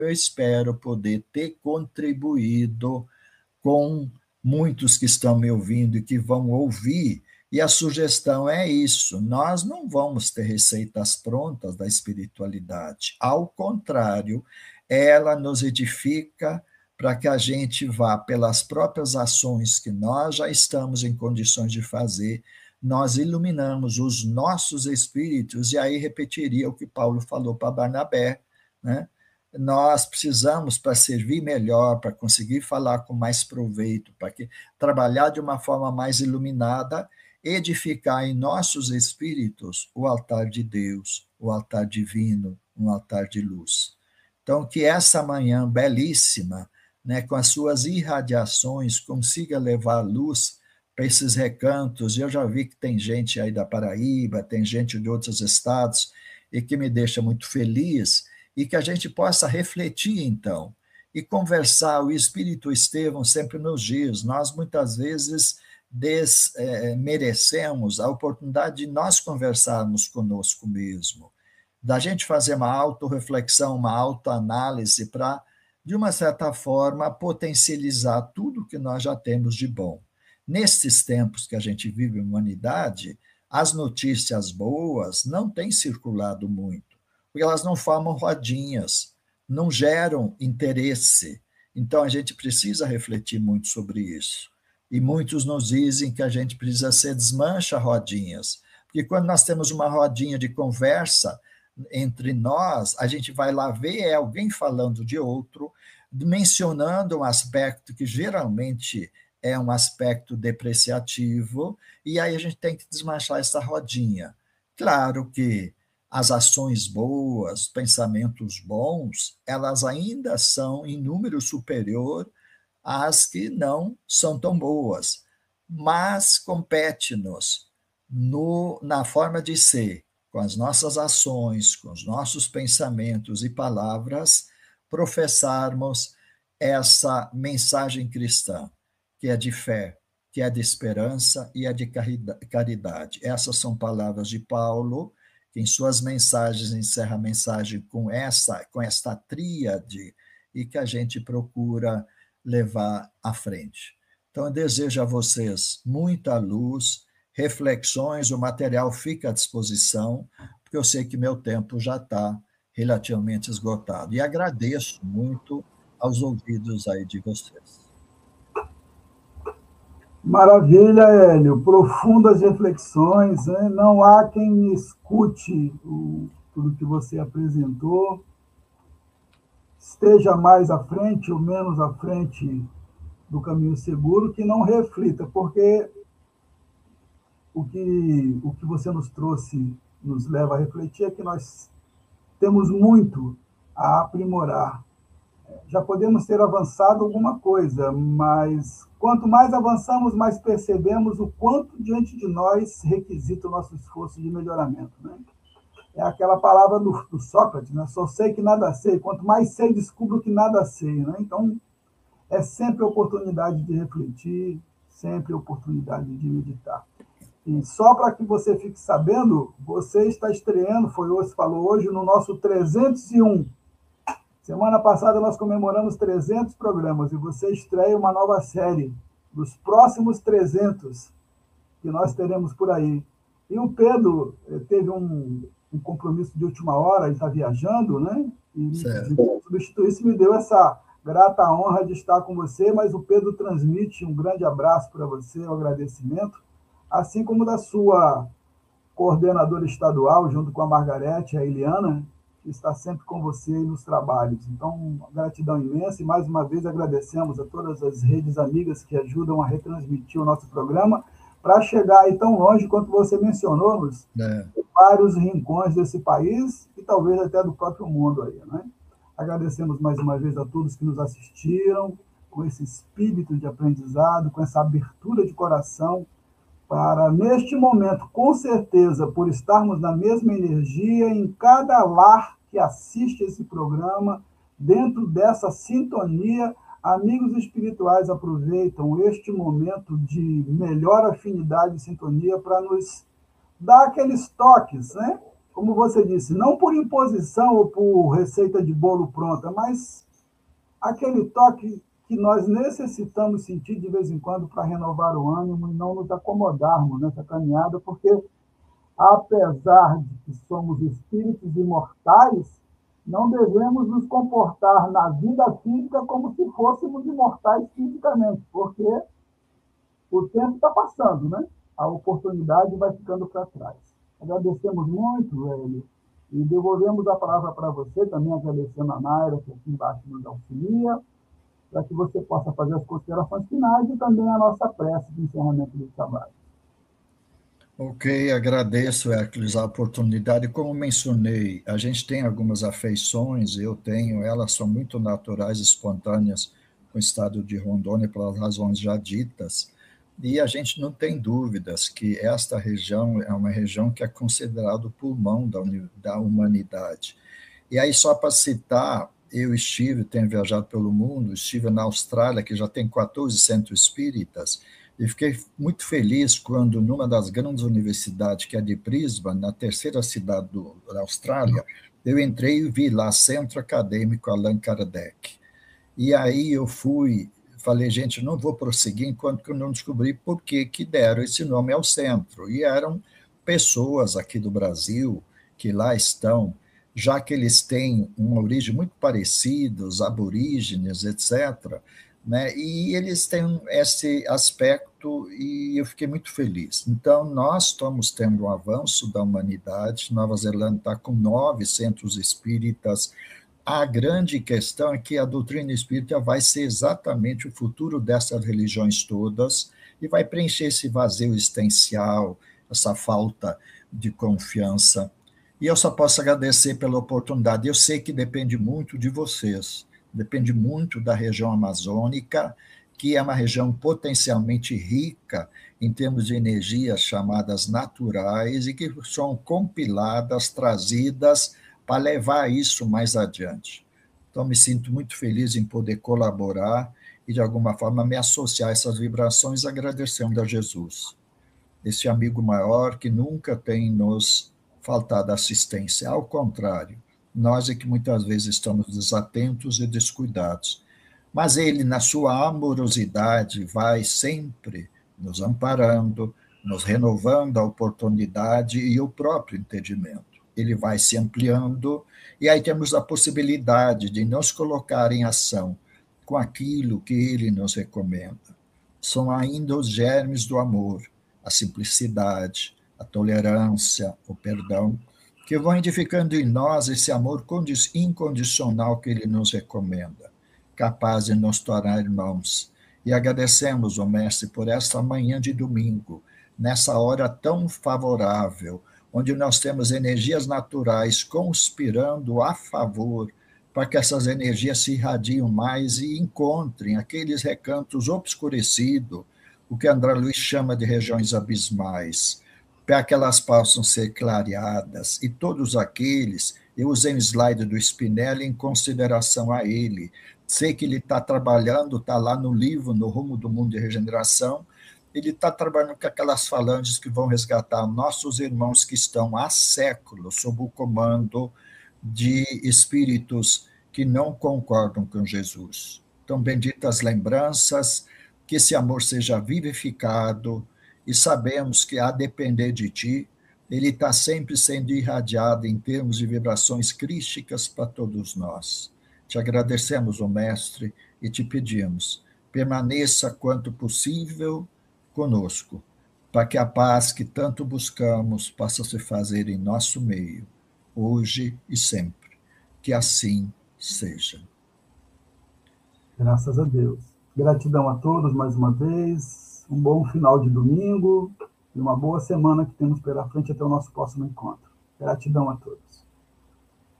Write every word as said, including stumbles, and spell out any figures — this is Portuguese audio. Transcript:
eu espero poder ter contribuído com muitos que estão me ouvindo e que vão ouvir. E a sugestão é isso: nós não vamos ter receitas prontas da espiritualidade. Ao contrário, ela nos edifica para que a gente vá, pelas próprias ações que nós já estamos em condições de fazer, nós iluminamos os nossos espíritos, e aí repetiria o que Paulo falou para Barnabé, né? Nós precisamos, para servir melhor, para conseguir falar com mais proveito, para que, trabalhar de uma forma mais iluminada, edificar em nossos espíritos o altar de Deus, o altar divino, um altar de luz. Então, que essa manhã belíssima, né, com as suas irradiações, consiga levar luz para esses recantos. Eu já vi que tem gente aí da Paraíba, tem gente de outros estados, e que me deixa muito feliz, e que a gente possa refletir, então, e conversar. O Espírito Estevão sempre nos diz, nós muitas vezes desmerecemos é, a oportunidade de nós conversarmos conosco mesmo, da gente fazer uma autorreflexão, uma autoanálise para, de uma certa forma, potencializar tudo que nós já temos de bom. Nesses tempos que a gente vive em humanidade, as notícias boas não têm circulado muito, porque elas não formam rodinhas, não geram interesse. Então, a gente precisa refletir muito sobre isso. E muitos nos dizem que a gente precisa ser desmancha-rodinhas, porque quando nós temos uma rodinha de conversa entre nós, a gente vai lá ver é alguém falando de outro, mencionando um aspecto que geralmente é um aspecto depreciativo, e aí a gente tem que desmanchar essa rodinha. Claro que as ações boas, pensamentos bons, elas ainda são em número superior às que não são tão boas, mas compete-nos no, na forma de ser, com as nossas ações, com os nossos pensamentos e palavras, professarmos essa mensagem cristã, que é de fé, que é de esperança e é de caridade. Essas são palavras de Paulo, que em suas mensagens encerra a mensagem com essa, com esta tríade, e que a gente procura levar à frente. Então, eu desejo a vocês muita luz, reflexões, o material fica à disposição, porque eu sei que meu tempo já está relativamente esgotado. E agradeço muito aos ouvidos aí de vocês. Maravilha, Hélio. Profundas reflexões, né? Não há quem escute o, tudo que você apresentou, esteja mais à frente ou menos à frente do caminho seguro, que não reflita, porque o que, o que você nos trouxe nos leva a refletir é que nós temos muito a aprimorar. Já podemos ter avançado alguma coisa, mas quanto mais avançamos, mais percebemos o quanto diante de nós requisita o nosso esforço de melhoramento, né? É aquela palavra do, do Sócrates, né? Só sei que nada sei, quanto mais sei, descubro que nada sei, né? Então, é sempre oportunidade de refletir, sempre oportunidade de meditar. E só para que você fique sabendo, você está estreando, foi hoje, falou hoje, no nosso trezentos e um. Semana passada nós comemoramos trezentos programas, e você estreia uma nova série dos próximos trezentos que nós teremos por aí. E o Pedro teve um, um compromisso de última hora, ele está viajando, né? E substituir-se me deu essa grata honra de estar com você, mas o Pedro transmite um grande abraço para você, um agradecimento, assim como da sua coordenadora estadual, junto com a Margarete e a Eliana, que está sempre com você nos trabalhos. Então, gratidão imensa, e mais uma vez agradecemos a todas as redes amigas que ajudam a retransmitir o nosso programa, para chegar aí tão longe quanto você mencionou, nos é. vários rincões desse país, e talvez até do próprio mundo aí, né? Agradecemos mais uma vez a todos que nos assistiram, com esse espírito de aprendizado, com essa abertura de coração, para, neste momento, com certeza, por estarmos na mesma energia, em cada lar que assiste esse programa, dentro dessa sintonia, amigos espirituais aproveitam este momento de melhor afinidade e sintonia para nos dar aqueles toques, né? como você disse, não por imposição ou por receita de bolo pronta, mas aquele toque que nós necessitamos sentir de vez em quando para renovar o ânimo e não nos acomodarmos nessa caminhada, porque, apesar de que somos espíritos imortais, não devemos nos comportar na vida física como se fôssemos imortais fisicamente, porque o tempo está passando, né? A oportunidade vai ficando para trás. Agradecemos muito, velho, e devolvemos a palavra para você, também agradecendo a Naira, que aqui embaixo nos auxilia, para que você possa fazer as considerações finais e também a nossa prece de encerramento do trabalho. Ok, agradeço, Hércules, a oportunidade. Como mencionei, a gente tem algumas afeições, eu tenho, elas são muito naturais, espontâneas, com o estado de Rondônia, pelas razões já ditas, e a gente não tem dúvidas que esta região é uma região que é considerada o pulmão da, da humanidade. E aí, só para citar, eu estive, tenho viajado pelo mundo, estive na Austrália, que já tem quatorze centros espíritas, e fiquei muito feliz quando, numa das grandes universidades, que é de Brisbane, na terceira cidade do, da Austrália, eu entrei e vi lá Centro Acadêmico Allan Kardec. E aí eu fui, falei, gente, não vou prosseguir enquanto que eu não descobri por que que deram esse nome ao centro. E eram pessoas aqui do Brasil que lá estão, já que eles têm uma origem muito parecida, os aborígenes, etcétera, né? E eles têm esse aspecto e eu fiquei muito feliz. Então, nós estamos tendo um avanço da humanidade, Nova Zelândia está com nove centros espíritas. A grande questão é que a doutrina espírita vai ser exatamente o futuro dessas religiões todas e vai preencher esse vazio existencial, essa falta de confiança. E eu só posso agradecer pela oportunidade. Eu sei que depende muito de vocês, depende muito da região amazônica, que é uma região potencialmente rica em termos de energias chamadas naturais e que são compiladas, trazidas para levar isso mais adiante. Então, me sinto muito feliz em poder colaborar e, de alguma forma, me associar a essas vibrações, agradecendo a Jesus, esse amigo maior que nunca tem nos faltado assistência. Ao contrário, nós é que muitas vezes estamos desatentos e descuidados. Mas ele, na sua amorosidade, vai sempre nos amparando, nos renovando a oportunidade e o próprio entendimento. Ele vai se ampliando, e aí temos a possibilidade de nos colocar em ação com aquilo que ele nos recomenda. São ainda os germes do amor, a simplicidade, a tolerância, o perdão, que vão edificando em nós esse amor incondicional que ele nos recomenda, capaz de nos tornar irmãos. E agradecemos, ó Mestre, por esta manhã de domingo, nessa hora tão favorável, onde nós temos energias naturais conspirando a favor, para que essas energias se irradiem mais e encontrem aqueles recantos obscurecidos, o que André Luiz chama de regiões abismais, para que elas possam ser clareadas, e todos aqueles, eu usei um slide do Spinelli em consideração a ele, sei que ele está trabalhando, está lá no livro, no Rumo do Mundo de Regeneração, ele está trabalhando com aquelas falanges que vão resgatar nossos irmãos que estão há séculos sob o comando de espíritos que não concordam com Jesus. Então, benditas lembranças, que esse amor seja vivificado, e sabemos que, a depender de ti, ele está sempre sendo irradiado em termos de vibrações crísticas para todos nós. Te agradecemos, ó Mestre, e te pedimos, permaneça quanto possível conosco, para que a paz que tanto buscamos possa se fazer em nosso meio, hoje e sempre. Que assim seja. Graças a Deus. Gratidão a todos mais uma vez. Um bom final de domingo e uma boa semana que temos pela frente até o nosso próximo encontro. Gratidão a todos.